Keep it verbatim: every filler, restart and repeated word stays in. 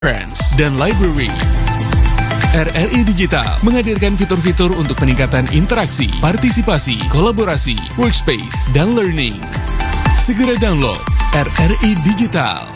Friends dan Library. R R I Digital menghadirkan fitur-fitur untuk peningkatan interaksi, partisipasi, kolaborasi, workspace, dan learning. Segera download R R I Digital.